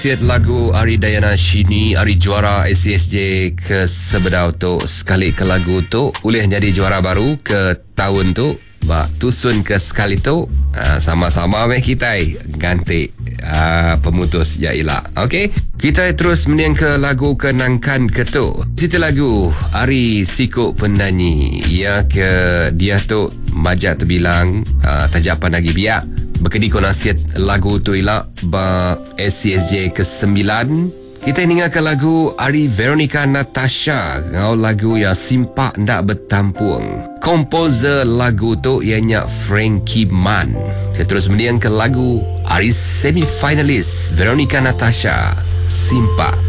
Tiat lagu Ari Dayana Shini, Ari juara SCSJ ke sebedau tu. Sekali ke lagu tu boleh jadi juara baru ke tahun tu. Tusun ke sekali tu sama-sama meh kita ganti pemutus Yaila. Okey, kita terus meniang ke lagu kenangkan ke tu. Cerita lagu Ari Siko penyanyi ya ke dia tu majak terbilang tajapan lagi biak berkedi konasiat lagu tu ila ba SCSJ ke-9. Kita dengarkan lagu Ari Veronica Natasha, ngau lagu yang simpak ndak bertampung. Komposer lagu tu ianya Frankie Mann. Kita terus mendiang ke lagu Ari semi-finalis Veronica Natasha, Simpak.